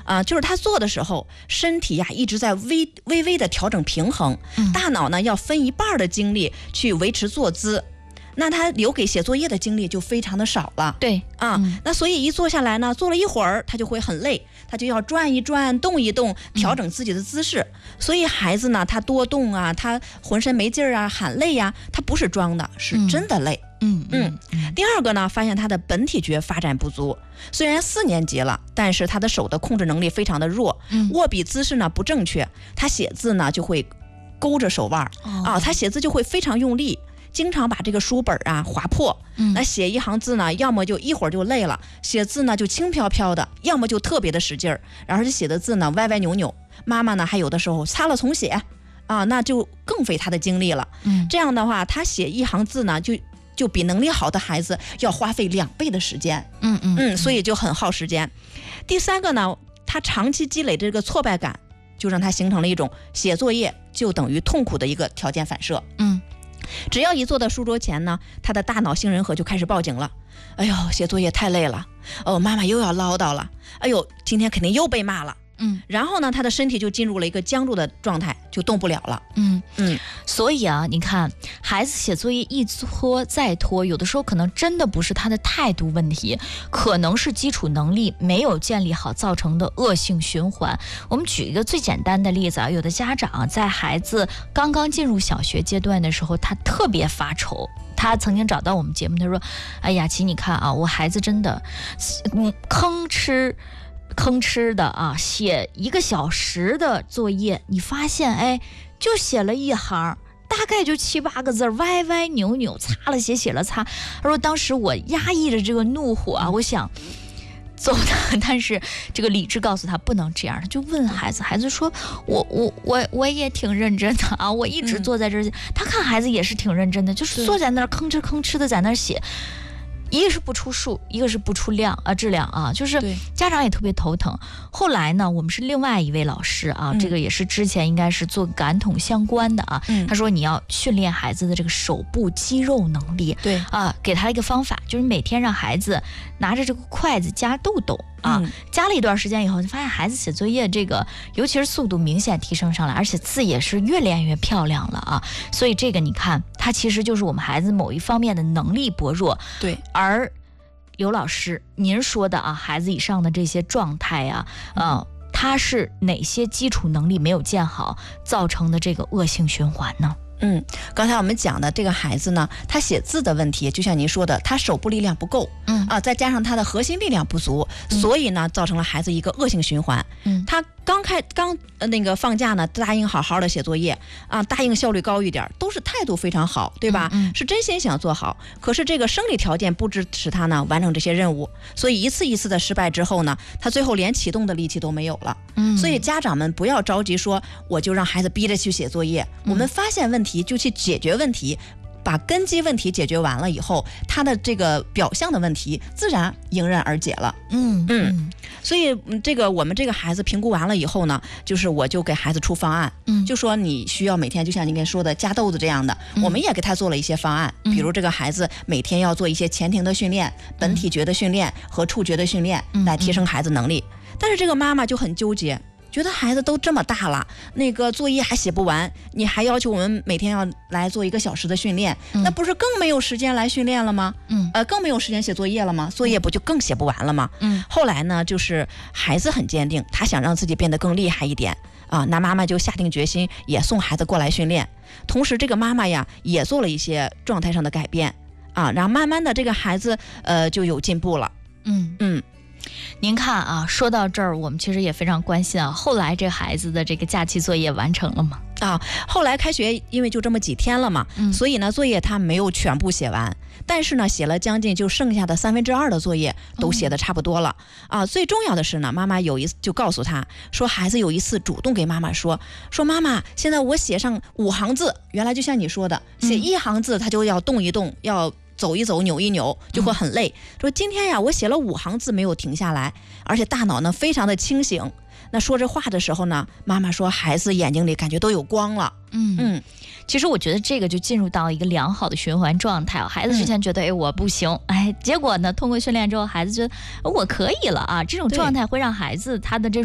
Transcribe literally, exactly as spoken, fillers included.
啊、呃，就是他做的时候，身体呀一直在微微微的调整平衡， 嗯、 大脑呢要分一半的精力去维持坐姿。那他留给写作业的精力就非常的少了， 对啊、 嗯， 那所以一坐下来呢，坐了一会儿，他就会很累，他就要转一转，动一动，调整自己的姿势。嗯、所以孩子呢，他多动啊，他浑身没劲儿啊，喊累呀、啊，他不是装的，是真的累。 嗯嗯嗯。第二个呢，发现他的本体觉发展不足，虽然四年级了，但是他的手的控制能力非常的弱， 嗯、 握笔姿势呢不正确，他写字呢就会勾着手腕、哦、啊，他写字就会非常用力。经常把这个书本啊划破， 嗯， 那写一行字呢，要么就一会儿就累了，写字呢就轻飘飘的，要么就特别的使劲儿，然后这写的字呢歪歪扭扭。妈妈呢还有的时候擦了重写啊，那就更费他的精力了。 嗯， 这样的话，他写一行字呢，就就比能力好的孩子要花费两倍的时间。 嗯嗯嗯，所以就很耗时间。第三个呢，他长期积累这个挫败感，就让他形成了一种写作业就等于痛苦的一个条件反射。 嗯。 只要一坐到书桌前呢，他的大脑杏仁核就开始报警了。哎呦，写作业太累了，哦，妈妈又要唠叨了，哎呦，今天肯定又被骂了。 嗯， 然后呢，他的身体就进入了一个僵住的状态，就动不了了。 嗯嗯， 所以啊，你看，孩子写作业一拖再拖，有的时候可能真的不是他的态度问题，可能是基础能力没有建立好造成的恶性循环。我们举一个最简单的例子啊，有的家长在孩子刚刚进入小学阶段的时候，他特别发愁。他曾经找到我们节目，他说：“哎呀，琪，你看啊，我孩子真的，嗯，吭哧。”吭哧的啊，写一个小时的作业，你发现哎，就写了一行，大概就七八个字，歪歪扭扭，擦了写，写了擦。他说当时我压抑着这个怒火啊，我想揍他，但是这个理智告诉他不能这样，他就问孩子，孩子说我我我我也挺认真的啊，我一直坐在这儿、嗯、他看孩子也是挺认真的，就是坐在那儿吭哧吭哧的在那儿写。一个是不出数，一个是不出量啊，质量啊，就是家长也特别头疼。后来呢，我们是另外一位老师啊、嗯，这个也是之前应该是做感统相关的啊。嗯、他说你要训练孩子的这个手部肌肉能力， 对啊，给他一个方法，就是每天让孩子拿着这个筷子夹豆豆啊，嗯、夹了一段时间以后，就发现孩子写作业这个，尤其是速度明显提升上来，而且字也是越练越漂亮了啊。所以这个你看，它其实就是我们孩子某一方面的能力薄弱， 对。 而刘老师您说的啊，孩子以上的这些状态啊，呃，他是哪些基础能力没有建好造成的这个恶性循环呢？ 嗯，刚才我们讲的这个孩子呢，他写字的问题，就像您说的，他手部力量不够， 嗯啊，再加上他的核心力量不足，嗯、所以呢，造成了孩子一个恶性循环。 嗯， 他刚开刚呃那个放假呢，答应好好的写作业啊，答应效率高一点，都是态度非常好，对吧？ 嗯嗯、 是真心想做好，可是这个生理条件不支持他呢完成这些任务，所以一次一次的失败之后呢，他最后连启动的力气都没有了。 嗯， 所以家长们不要着急说，我就让孩子逼着去写作业， 嗯、 我们发现问题就去解决问题。把根基问题解决完了以后，他的这个表象的问题自然迎刃而解了。 嗯嗯，所以这个我们这个孩子评估完了以后呢，就是我就给孩子出方案， 嗯， 就说你需要每天就像您说的夹豆子这样的， 嗯、 我们也给他做了一些方案， 嗯、 比如这个孩子每天要做一些前庭的训练、嗯、本体觉的训练和触觉的训练， 嗯、 来提升孩子能力。但是这个妈妈就很纠结。觉得孩子都这么大了，那个作业还写不完，你还要求我们每天要来做一个小时的训练， 嗯、 那不是更没有时间来训练了吗？ 嗯， 呃，更没有时间写作业了吗？作业不就更写不完了吗？ 嗯， 后来呢，就是孩子很坚定，他想让自己变得更厉害一点啊，那妈妈就下定决心，也送孩子过来训练。同时，这个妈妈呀，也做了一些状态上的改变啊，然后慢慢的这个孩子呃就有进步了。 嗯嗯。 您看啊，说到这儿，我们其实也非常关心啊。后来这孩子的这个假期作业完成了吗？ 啊，后来开学因为就这么几天了嘛， 嗯、 所以呢作业他没有全部写完，但是呢写了将近就剩下的三分之二的作业都写的差不多了、嗯、啊。最重要的是呢，妈妈有一次就告诉他说，孩子有一次主动给妈妈说说妈妈，现在我写上五行字，原来就像你说的，写一行字他就要动一动，要走一走扭一扭就会很累、嗯、说今天呀我写了五行字没有停下来，而且大脑呢非常的清醒。那说这话的时候呢，妈妈说孩子眼睛里感觉都有光了。 嗯嗯， 其实我觉得这个就进入到一个良好的循环状态。孩子之前觉得、嗯、哎我不行，哎结果呢通过训练之后孩子觉得我可以了啊，这种状态会让孩子他的这